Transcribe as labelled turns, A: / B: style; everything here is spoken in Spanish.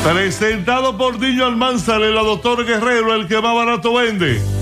A: Presentado por Niño Almanzar, el doctor Guerrero, el que más barato vende.